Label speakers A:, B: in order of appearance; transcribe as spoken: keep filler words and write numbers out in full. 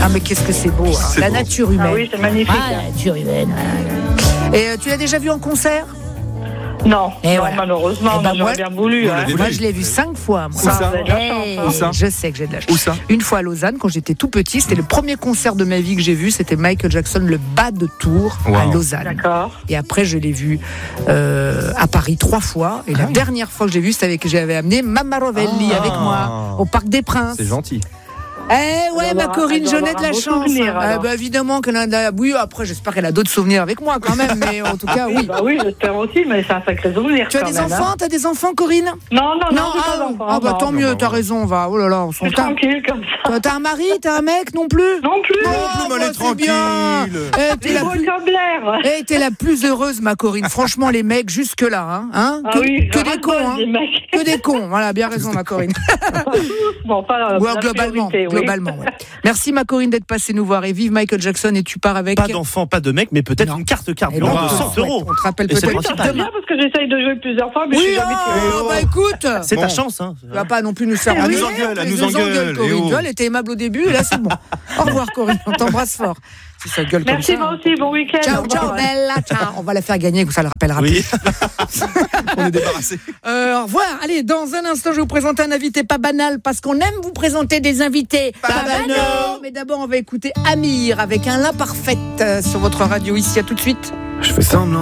A: Ah, mais qu'est-ce que c'est beau, hein.
B: C'est
A: La
B: beau.
A: nature humaine.
C: Ah oui, c'est magnifique.
A: Ah, la nature humaine. Et euh, tu l'as déjà vu en concert?
C: Non,
A: Et
C: non
A: voilà.
C: malheureusement,
A: Eh ben,
C: j'aurais
A: moi-
C: bien voulu.
B: Vous
C: Hein.
B: l'avez
A: Moi,
B: vu.
A: je l'ai vu cinq fois. Moi.
B: Où ça
C: Vous avez de la chance,
A: Hey,
C: hein.
B: Où ça
A: je sais que j'ai de la chance.
B: Où ça
A: Une fois à Lausanne, quand j'étais tout petit, c'était le premier concert de ma vie que j'ai vu. C'était Michael Jackson, le bas de Tours à
B: Wow.
A: Lausanne.
C: D'accord.
A: Et après, je l'ai vu euh, à Paris trois fois. Et la dernière fois que j'ai vu, c'était avec que j'avais amené Mamma Rovelli
B: Ah.
A: avec moi au Parc des Princes.
B: C'est gentil.
A: Eh ouais,
C: Elle
A: ma
C: doit
A: Corinne,
C: avoir-
A: j'en
C: elle doit
A: ai de la
C: avoir un beau
A: chance.
C: souvenir,
A: Ah,
C: alors.
A: bah, évidemment qu'elle a de la... Oui, après, j'espère qu'elle a d'autres souvenirs avec moi quand même. Mais en tout cas, oui.
C: Bah oui, j'espère aussi, mais c'est un sacré souvenir.
A: Tu as
C: quand
A: des
C: même,
A: enfants
C: hein.
A: T'as des enfants, Corinne?
C: Non, non, non, j'ai
A: ah,
C: pas d'enfants.
A: ah bah
C: non.
A: tant mieux, t'as raison, va. Oh là là, on
C: Je
A: s'en
C: suis
A: tape.
C: tranquille comme ça.
A: T'as un mari, t'as un mec non plus?
C: Non plus.
A: Oh,
B: plus, mais elle est
A: bah, c'est
B: tranquille.
A: bien. Eh, t'es la
C: Beau
A: plus...
C: comme l'air.
A: eh, t'es la plus heureuse, ma Corinne. Franchement, les mecs, jusque-là, hein, hein
C: Ah
A: que,
C: oui,
A: que
C: je
A: des
C: rate
A: cons,
C: pas
A: hein.
C: des mecs.
A: Que des cons. Voilà, bien raison, ma Corinne.
C: Bon, pas
A: Ouais,
C: la
A: globalement,
C: priorité, oui.
A: globalement. Ouais. Merci, ma Corinne, d'être passée nous voir. Et vive Michael Jackson. Et tu pars avec.
D: Pas d'enfant, pas de mec, mais peut-être
A: Non.
D: une carte
A: Eh
D: carburant
A: ben,
D: de
A: on te
D: cent
A: souhaite.
D: euros.
A: On te rappelle
D: Et c'est
A: peut-être
D: le
C: Ça
D: principal.
C: serait bien parce que j'essaye de jouer plusieurs fois, mais je
A: Oui,
C: suis jamais
A: ah,
C: tirée.
A: bah écoute.
D: C'est ta
B: Bon.
D: chance, hein.
A: Tu vas pas non plus nous faire
B: Elle
A: engueuler.
B: nous engueule, elle nous
A: nous
B: engueule.
A: Corinne.
B: Eh oh.
A: Tu vois, elle était aimable au début, et là, c'est bon. Au revoir, Corinne. On t'embrasse fort. Si ça gueule
C: Merci,
A: comme ça.
C: moi aussi, bon week-end.
A: Ciao,
C: Au
A: ciao,
C: revoir.
A: bella, ciao. On va la faire gagner, que ça le rappellera
D: Oui.
A: plus.
B: On est débarrassé.
A: Euh, au revoir. Allez, dans un instant, je vais vous présenter un invité pas banal, parce qu'on aime vous présenter des invités pas, banaux. Mais d'abord, on va écouter Amir avec un l'imparfaite euh, sur votre radio ici. À tout de suite.
B: Je fais semblant.